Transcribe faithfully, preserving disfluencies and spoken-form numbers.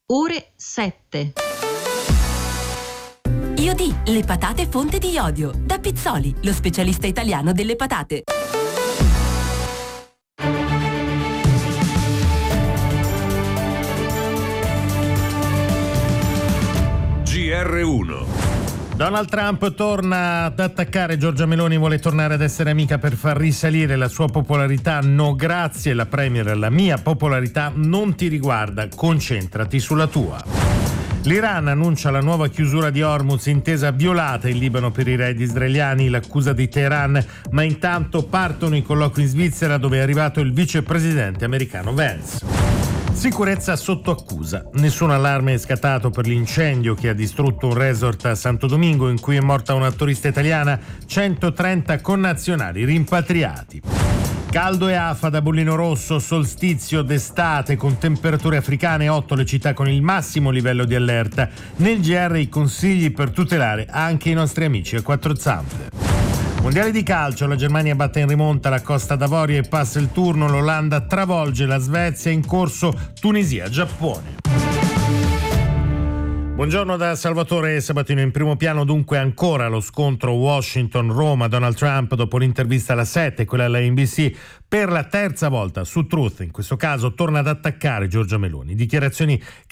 ore sette. Iodi, le patate fonte di iodio. Da Pizzoli, lo specialista italiano delle patate. G R uno. Donald Trump torna ad attaccare Giorgia Meloni, vuole tornare ad essere amica per far risalire la sua popolarità. No grazie, la premier, la mia popolarità non ti riguarda, concentrati sulla tua. L'Iran annuncia la nuova chiusura di Hormuz, intesa violata in Libano per i raid israeliani, l'accusa di Teheran, ma intanto partono i colloqui in Svizzera dove è arrivato il vicepresidente americano Vance. Sicurezza sotto accusa. Nessun allarme è scattato per l'incendio che ha distrutto un resort a Santo Domingo in cui è morta una turista italiana, centotrenta connazionali rimpatriati. Caldo e afa da bollino rosso, solstizio d'estate con temperature africane, otto le città con il massimo livello di allerta. Nel G R i consigli per tutelare anche i nostri amici a quattro zampe. Mondiale di calcio, la Germania batte in rimonta la Costa d'Avorio e passa il turno, l'Olanda travolge la Svezia, in corso Tunisia-Giappone. Buongiorno da Salvatore Sabatino. In primo piano dunque ancora lo scontro Washington-Roma. Donald Trump dopo l'intervista alla sette, quella alla N B C, per la terza volta su Truth, in questo caso torna ad attaccare Giorgia Meloni. Dichiarazioni